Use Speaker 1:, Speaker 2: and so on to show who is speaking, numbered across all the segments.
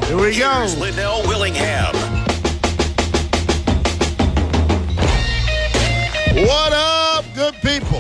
Speaker 1: Here we go.
Speaker 2: Here's Liddell Willingham.
Speaker 1: What up, good people?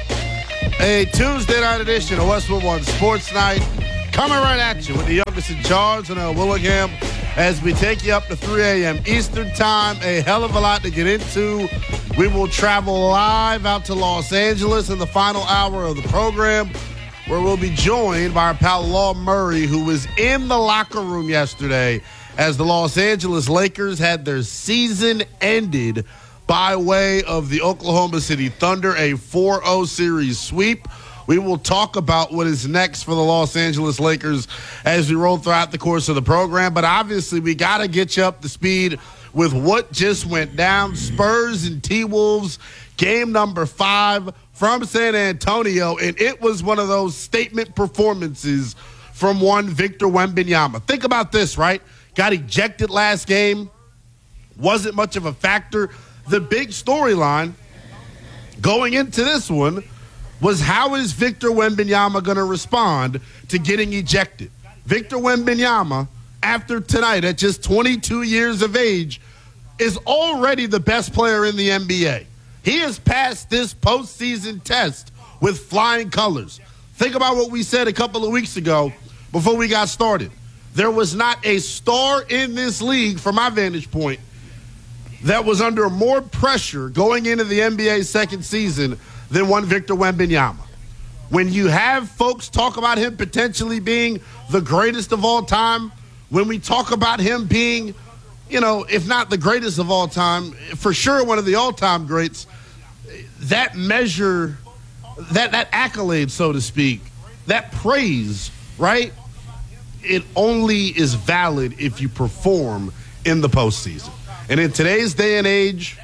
Speaker 1: A Tuesday night edition of Westwood One Sports Night. Coming right at you with the youngest in charge, Liddell Willingham, as we take you up to 3 a.m. Eastern Time. A hell of a lot to get into. We will travel live out to Los Angeles in the final hour of the program, where we'll be joined by our pal Law Murray, who was in the locker room yesterday as the Los Angeles Lakers had their season ended by way of the Oklahoma City Thunder, a 4-0 series sweep. We will talk about what is next for the Los Angeles Lakers as we roll throughout the course of the program. But obviously, we got to get you up to speed with what just went down. Spurs and T-Wolves, game number 5 from San Antonio. And it was one of those statement performances from one Victor Wembanyama. Think about this, right? Got ejected last game. Wasn't much of a factor. The big storyline going into this one was, how is Victor Wembanyama going to respond to getting ejected? Victor Wembanyama, after tonight at just 22 years of age, is already the best player in the NBA. He has passed this postseason test with flying colors. Think about what we said a couple of weeks ago before we got started. There was not a star in this league, from my vantage point, that was under more pressure going into the NBA's second season than one Victor Wembanyama. When you have folks talk about him potentially being the greatest of all time, when we talk about him being, if not the greatest of all time, for sure one of the all-time greats, that measure, that accolade, so to speak, that praise, right, it only is valid if you perform in the postseason. And in today's day and age,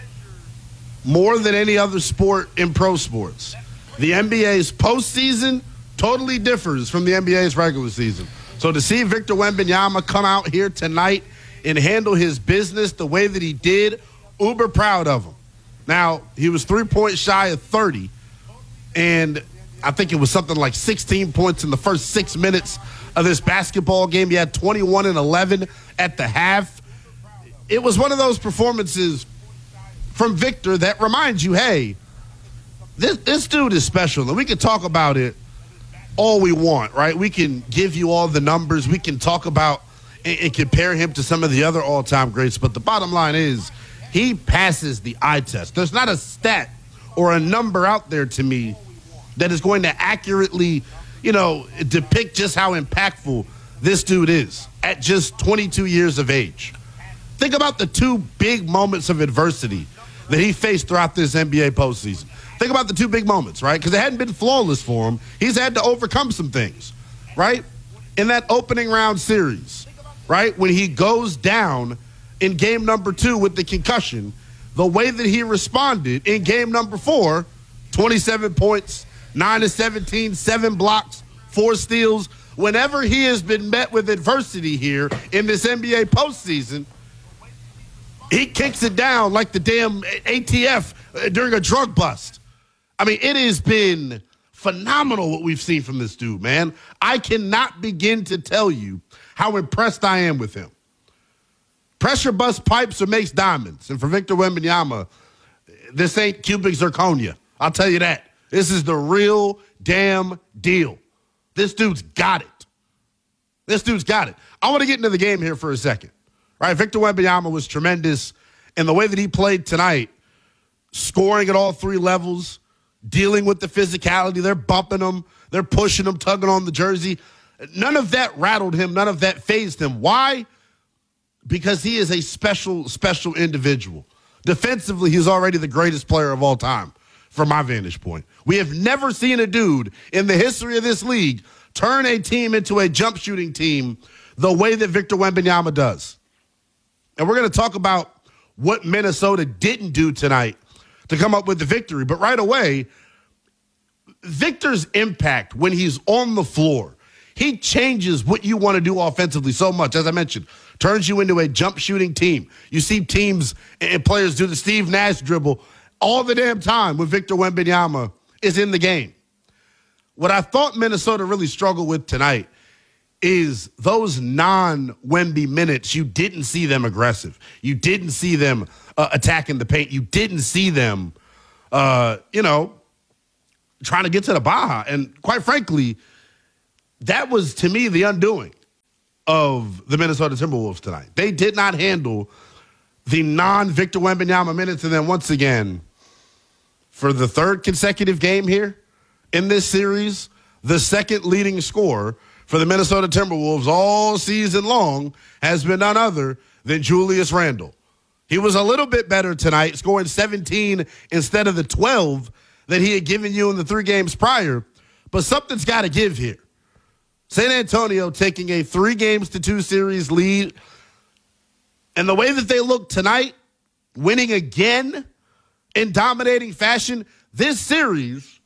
Speaker 1: more than any other sport in pro sports, the NBA's postseason totally differs from the NBA's regular season. So to see Victor Wembanyama come out here tonight and handle his business the way that he did, uber proud of him. Now, he was 3 points shy of 30, and I think it was something like 16 points in the first 6 minutes of this basketball game. He had 21 and 11 at the half. It was one of those performances from Victor that reminds you, hey, this dude is special. And we can talk about it all we want, right? We can give you all the numbers. We can talk about and compare him to some of the other all-time greats. But the bottom line is, he passes the eye test. There's not a stat or a number out there to me that is going to accurately, depict just how impactful this dude is at just 22 years of age. Think about the two big moments of adversity that he faced throughout this NBA postseason. Think about the two big moments, right? Because it hadn't been flawless for him. He's had to overcome some things, right? In that opening round series, right, when he goes down in game number 2 with the concussion, the way that he responded in game number 4, 27 points, 9 of 17, 7 blocks, 4 steals. Whenever he has been met with adversity here in this NBA postseason, he kicks it down like the damn ATF during a drug bust. I mean, it has been phenomenal what we've seen from this dude, man. I cannot begin to tell you how impressed I am with him. Pressure bust pipes or makes diamonds. And for Victor Wembanyama, this ain't cubic zirconia. I'll tell you that. This is the real damn deal. This dude's got it. This dude's got it. I want to get into the game here for a second. Right, Victor Wembanyama was tremendous in the way that he played tonight, scoring at all 3 levels, dealing with the physicality. They're bumping him. They're pushing him, tugging on the jersey. None of that rattled him. None of that fazed him. Why? Because he is a special, special individual. Defensively, he's already the greatest player of all time, from my vantage point. We have never seen a dude in the history of this league turn a team into a jump shooting team the way that Victor Wembanyama does. And we're going to talk about what Minnesota didn't do tonight to come up with the victory. But right away, Victor's impact when he's on the floor, he changes what you want to do offensively so much. As I mentioned, turns you into a jump shooting team. You see teams and players do the Steve Nash dribble all the damn time when Victor Wembanyama is in the game. What I thought Minnesota really struggled with tonight is those non-Wemby minutes, you didn't see them aggressive. You didn't see them attacking the paint. You didn't see them, trying to get to the Baja. And quite frankly, that was, to me, the undoing of the Minnesota Timberwolves tonight. They did not handle the non-Victor Wembanyama minutes. And then once again, for the third consecutive game here in this series, the second leading scorer for the Minnesota Timberwolves all season long has been none other than Julius Randle. He was a little bit better tonight, scoring 17 instead of the 12 that he had given you in the 3 games prior. But something's got to give here. San Antonio taking a 3-2 series lead. And the way that they look tonight, winning again in dominating fashion, this series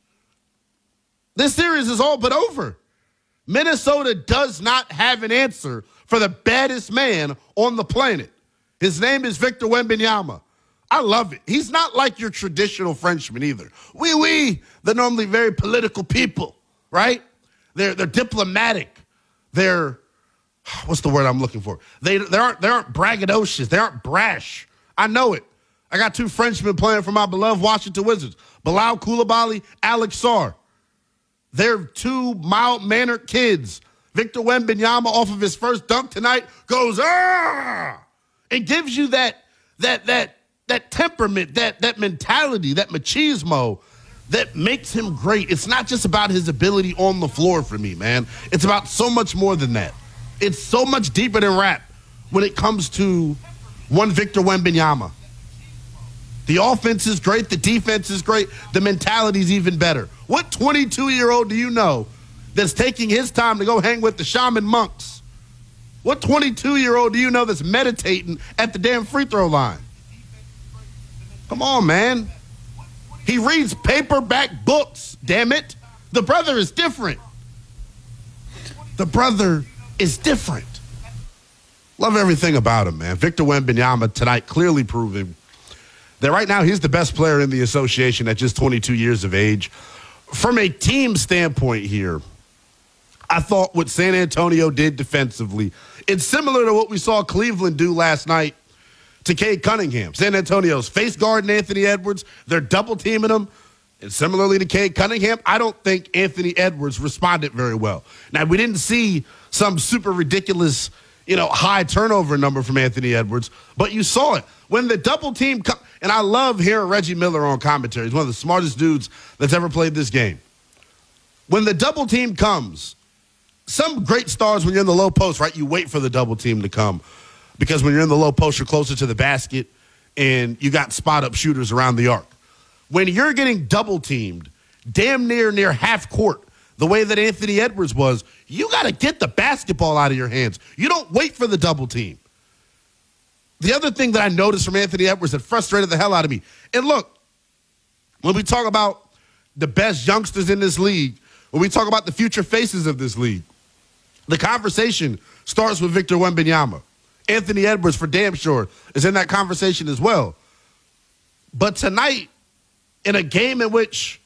Speaker 1: is all but over. Minnesota does not have an answer for the baddest man on the planet. His name is Victor Wembanyama. I love it. He's not like your traditional Frenchman either. They're normally very political people, right? They're diplomatic. They're, what's the word I'm looking for? They aren't braggadocious. They aren't brash. I know it. I got 2 Frenchmen playing for my beloved Washington Wizards, Bilal Coulibaly, Alex Sarr. They're 2 mild-mannered kids. Victor Wembanyama, off of his first dunk tonight, goes, ah! It gives you that temperament, that mentality, that machismo that makes him great. It's not just about his ability on the floor for me, man. It's about so much more than that. It's so much deeper than rap when it comes to one Victor Wembanyama. The offense is great. The defense is great. The mentality is even better. What 22-year-old do you know that's taking his time to go hang with the shaman monks? What 22-year-old do you know that's meditating at the damn free throw line? Come on, man. He reads paperback books, damn it. The brother is different. The brother is different. Love everything about him, man. Victor Wembanyama tonight clearly proving that right now he's the best player in the association at just 22 years of age. From a team standpoint here, I thought what San Antonio did defensively, it's similar to what we saw Cleveland do last night to Cade Cunningham. San Antonio's face guarding Anthony Edwards. They're double teaming him. And similarly to Cade Cunningham, I don't think Anthony Edwards responded very well. Now, we didn't see some super ridiculous, high turnover number from Anthony Edwards, but you saw it. When the double team and I love hearing Reggie Miller on commentary. He's one of the smartest dudes that's ever played this game. When the double team comes, some great stars, when you're in the low post, right, you wait for the double team to come. Because when you're in the low post, you're closer to the basket, and you got spot-up shooters around the arc. When you're getting double-teamed, damn near half court, the way that Anthony Edwards was, you got to get the basketball out of your hands. You don't wait for the double team. The other thing that I noticed from Anthony Edwards that frustrated the hell out of me, and look, when we talk about the best youngsters in this league, when we talk about the future faces of this league, the conversation starts with Victor Wembanyama. Anthony Edwards, for damn sure, is in that conversation as well. But tonight, in a game in which,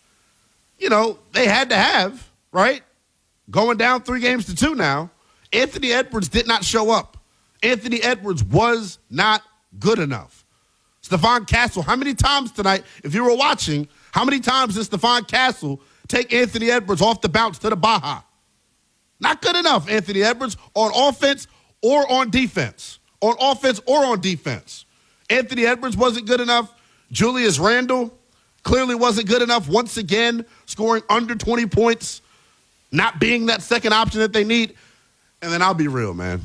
Speaker 1: they had to have, right? Going down 3-2 now, Anthony Edwards did not show up. Anthony Edwards was not good enough. Stephon Castle, how many times tonight, if you were watching, how many times did Stephon Castle take Anthony Edwards off the bounce to the Baja? Not good enough, Anthony Edwards, on offense or on defense. On offense or on defense. Anthony Edwards wasn't good enough. Julius Randle clearly wasn't good enough. Once again, scoring under 20 points, not being that second option that they need. And then I'll be real, man.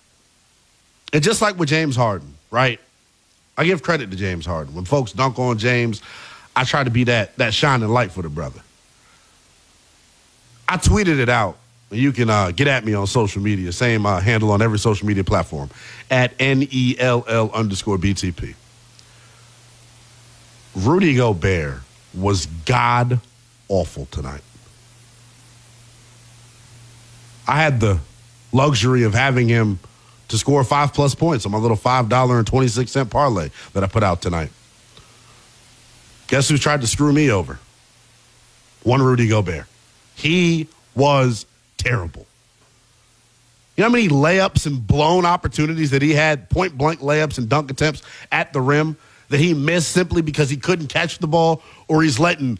Speaker 1: And just like with James Harden, right? I give credit to James Harden. When folks dunk on James, I try to be that shining light for the brother. I tweeted it out. You can get at me on social media. Same handle on every social media platform. At NELL_BTP. Rudy Gobert was god-awful tonight. I had the luxury of having him to score 5+ points on my little $5.26 parlay that I put out tonight. Guess who tried to screw me over? One Rudy Gobert. He was terrible. You know how many layups and blown opportunities that he had, point-blank layups and dunk attempts at the rim that he missed simply because he couldn't catch the ball, or he's letting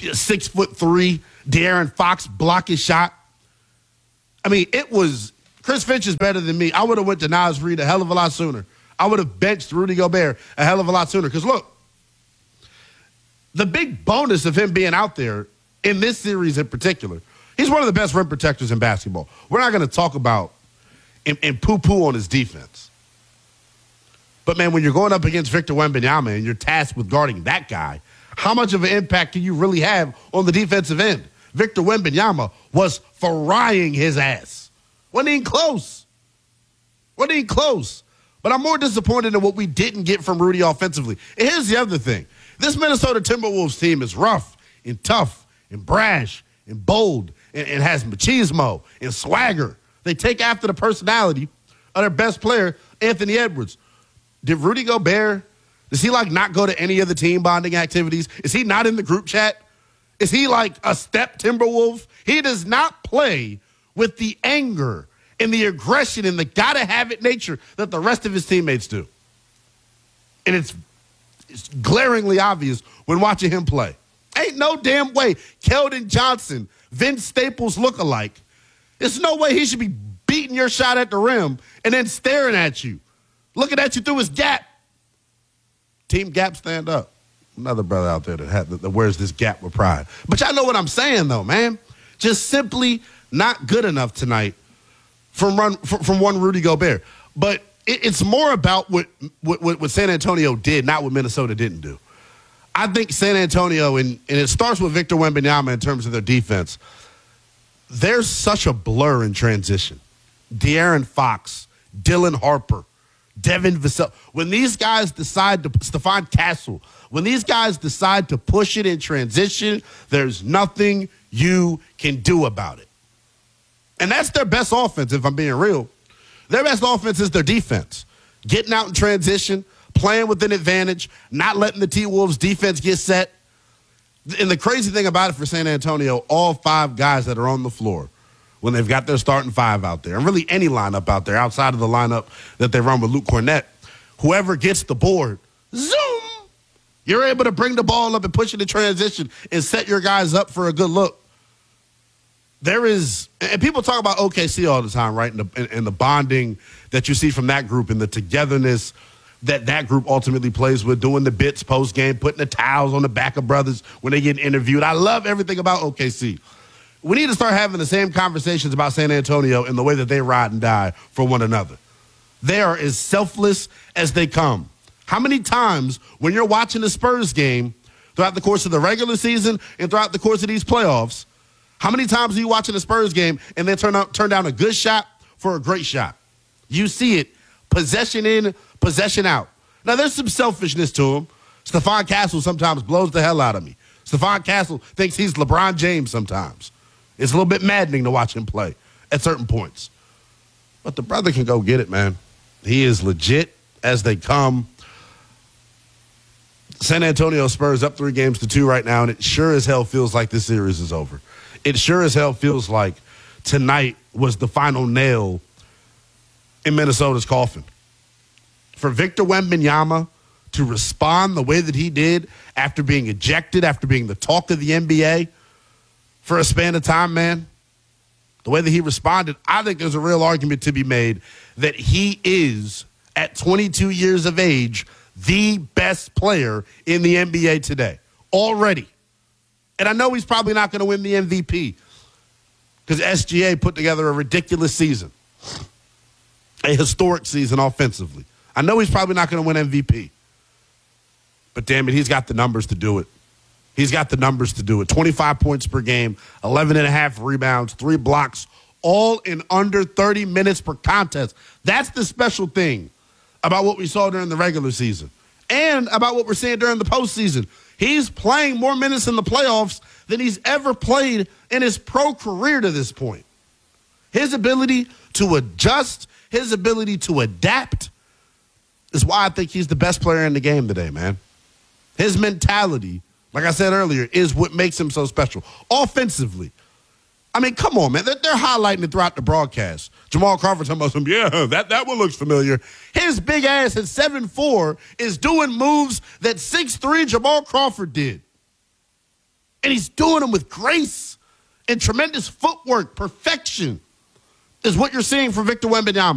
Speaker 1: 6'3" De'Aaron Fox block his shot? I mean, it was – Chris Finch is better than me. I would have went to Naz Reid a hell of a lot sooner. I would have benched Rudy Gobert a hell of a lot sooner. Because, look, the big bonus of him being out there in this series in particular, he's one of the best rim protectors in basketball. We're not going to talk about and poo-poo on his defense. But, man, when you're going up against Victor Wembanyama and you're tasked with guarding that guy, how much of an impact can you really have on the defensive end? Victor Wembanyama was frying his ass. Wasn't even close. Wasn't even close. But I'm more disappointed in what we didn't get from Rudy offensively. And here's the other thing. This Minnesota Timberwolves team is rough and tough and brash and bold and has machismo and swagger. They take after the personality of their best player, Anthony Edwards. Did Rudy Gobert, does he not go to any of the team bonding activities? Is he not in the group chat? Is he like a step Timberwolf? He does not play with the anger and the aggression and the gotta-have-it nature that the rest of his teammates do. And it's glaringly obvious when watching him play. Ain't no damn way Keldon Johnson, Vince Staples lookalike, there's no way he should be beating your shot at the rim and then staring at you, looking at you through his gap. Team Gap, stand up. Another brother out there that wears this Gap with pride. But y'all know what I'm saying, though, man. Just simply not good enough tonight from one Rudy Gobert. But it's more about what San Antonio did, not what Minnesota didn't do. I think San Antonio, and it starts with Victor Wembanyama in terms of their defense, there's such a blur in transition. De'Aaron Fox, Dylan Harper, Devin Vassell. When these guys decide to, Stephon Castle, when these guys decide to push it in transition, there's nothing you can do about it. And that's their best offense, if I'm being real. Their best offense is their defense. Getting out in transition, playing with an advantage, not letting the T-Wolves defense get set. And the crazy thing about it for San Antonio, all five guys that are on the floor, when they've got their starting five out there, and really any lineup out there outside of the lineup that they run with Luke Cornett, whoever gets the board, zoom, you're able to bring the ball up and push it in transition and set your guys up for a good look. There is, and people talk about OKC all the time, right? And the bonding that you see from that group and the togetherness that group ultimately plays with, doing the bits post-game, putting the towels on the back of brothers when they get interviewed. I love everything about OKC. We need to start having the same conversations about San Antonio in the way that they ride and die for one another. They are as selfless as they come. How many times when you're watching the Spurs game throughout the course of the regular season and throughout the course of these playoffs, how many times are you watching the Spurs game and they turn down a good shot for a great shot? You see it, possession in, possession out. Now, there's some selfishness to him. Stephon Castle sometimes blows the hell out of me. Stephon Castle thinks he's LeBron James sometimes. It's a little bit maddening to watch him play at certain points. But the brother can go get it, man. He is legit as they come. San Antonio Spurs up 3-2 right now, and it sure as hell feels like this series is over. It sure as hell feels like tonight was the final nail in Minnesota's coffin. For Victor Wembanyama to respond the way that he did after being ejected, after being the talk of the NBA for a span of time, man, the way that he responded, I think there's a real argument to be made that he is, at 22 years of age, the best player in the NBA today already. And I know he's probably not going to win the MVP because SGA put together a ridiculous season, a historic season offensively. I know he's probably not going to win MVP. But damn it, he's got the numbers to do it. He's got the numbers to do it. 25 points per game, 11.5 rebounds, 3 blocks, all in under 30 minutes per contest. That's the special thing about what we saw during the regular season and about what we're seeing during the postseason. He's playing more minutes in the playoffs than he's ever played in his pro career to this point. His ability to adjust, his ability to adapt is why I think he's the best player in the game today, man. His mentality, like I said earlier, is what makes him so special. Offensively, I mean, come on, man. They're highlighting it throughout the broadcast. Jamal Crawford talking about some, yeah, that one looks familiar. His big ass at 7'4" is doing moves that 6'3" Jamal Crawford did. And he's doing them with grace and tremendous footwork. Perfection is what you're seeing from Victor Wembanyama.